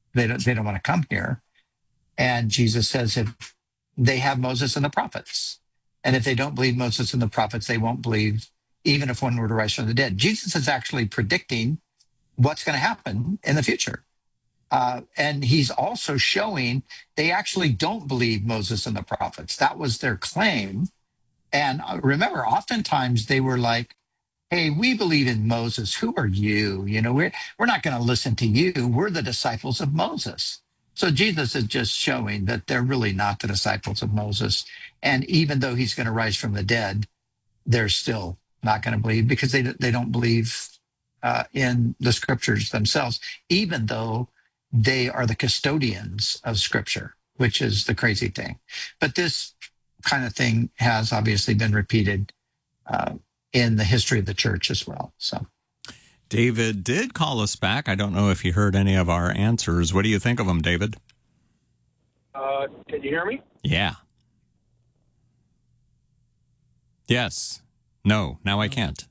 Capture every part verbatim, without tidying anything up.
They don't, they don't want to come here. And Jesus says, if they have Moses and the prophets, and if they don't believe Moses and the prophets, they won't believe even if one were to rise from the dead. Jesus is actually predicting what's going to happen in the future. Uh, and he's also showing they actually don't believe Moses and the prophets. That was their claim. And uh, remember, oftentimes they were like, hey, we believe in Moses. Who are you? You know, we're, we're not going to listen to you. We're the disciples of Moses. So Jesus is just showing that they're really not the disciples of Moses. And even though he's going to rise from the dead, they're still not going to believe because they, they don't believe uh, in the scriptures themselves, even though they are the custodians of scripture, which is the crazy thing. But this kind of thing has obviously been repeated uh, in the history of the church as well. So David did call us back. I don't know if he heard any of our answers. What do you think of them, David? Uh, can you hear me? Yeah. Yes. No, now I can't.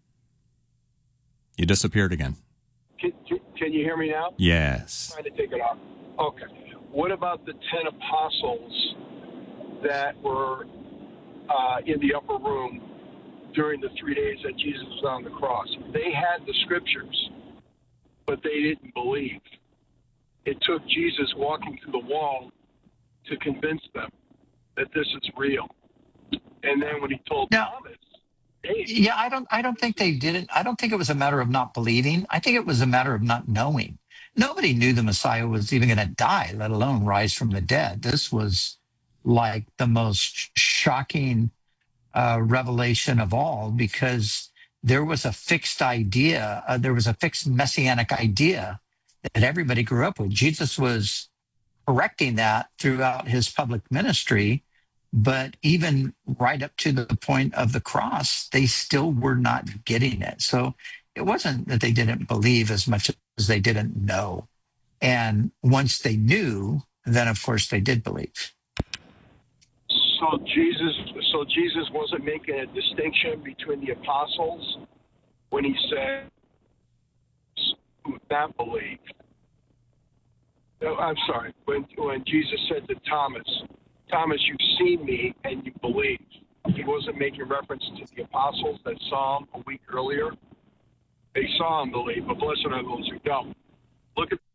You disappeared again. Can, can, can you hear me now? Yes. I'm trying to take it off. Okay. What about the ten apostles that were uh, in the upper room during the three days that Jesus was on the cross? They had the scriptures, but they didn't believe. It took Jesus walking through the wall to convince them that this is real. And then when he told now, Thomas, hey, yeah, I don't, I don't think they didn't. I don't think it was a matter of not believing. I think it was a matter of not knowing. Nobody knew the Messiah was even going to die, let alone rise from the dead. This was like the most shocking uh, revelation of all, because there was a fixed idea. Uh, there was a fixed messianic idea that everybody grew up with. Jesus was correcting that throughout his public ministry. But even right up to the point of the cross, they still were not getting it. So it wasn't that they didn't believe as much as they didn't know. And once they knew, then of course they did believe. So Jesus, so Jesus wasn't making a distinction between the apostles when he said, "Who that believed." No, I'm sorry. When when Jesus said to Thomas, Thomas, you've seen me and you believe. He wasn't making reference to the apostles that saw him a week earlier. They saw him believe, but blessed are those who don't. Look at.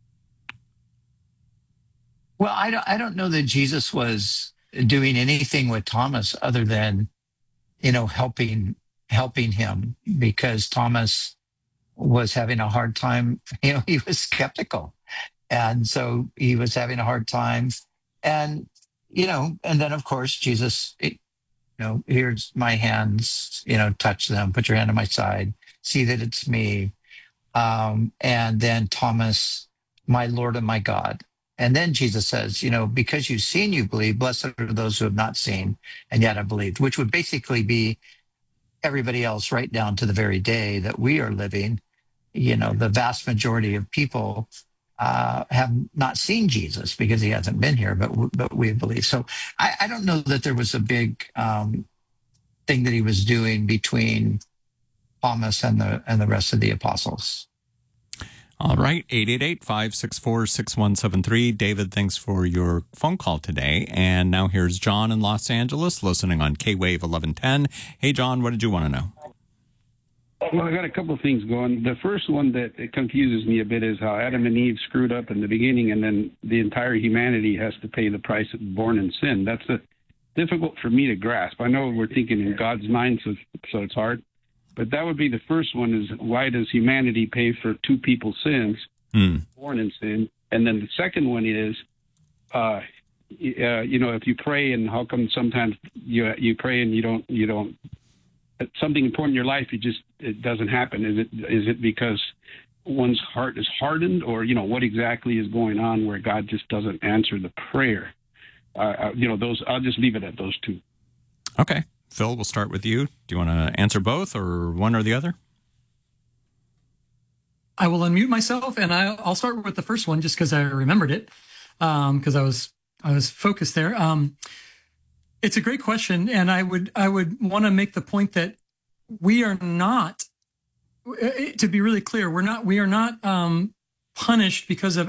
Well, I don't, I don't know that Jesus was doing anything with Thomas other than, you know, helping helping him, because Thomas was having a hard time. You know, he was skeptical, and so he was having a hard time. And you know, and then of course Jesus, it, you know, here's my hands, you know, touch them, put your hand on my side, see that it's me. Um, and then Thomas, my Lord and my God. And then Jesus says, you know, because you've seen, you believe, blessed are those who have not seen and yet have believed, which would basically be everybody else right down to the very day that we are living. You know, the vast majority of people Uh, have not seen Jesus because he hasn't been here, but but we believe. So I, I don't know that there was a big um, thing that he was doing between Thomas and the and the rest of the apostles. All right, eight eight eight, five six four, six one seven three. David, thanks for your phone call today. And now here's John in Los Angeles listening on K-Wave eleven ten. Hey, John, what did you want to know? Well, I got a couple of things going. The first one that confuses me a bit is how Adam and Eve screwed up in the beginning, and then the entire humanity has to pay the price of born in sin. That's a, difficult for me to grasp. I know we're thinking in God's mind, so, so it's hard. But that would be the first one, is why does humanity pay for two people's sins, mm. born in sin? And then the second one is, uh, uh, you know, if you pray, and how come sometimes you you pray and you don't you don't something important in your life, it just it doesn't happen? Is it is it because one's heart is hardened, or you know what exactly is going on where God just doesn't answer the prayer? Uh, you know, those. I'll just leave it at those two. Okay, Phil, we'll start with you. Do you want to answer both, or one or the other? I will unmute myself, and I, I'll start with the first one just because I remembered it, because um, I was I was focused there. Um, it's a great question, and I would I would want to make the point that we are not, to be really clear, we're not we are not um, punished because of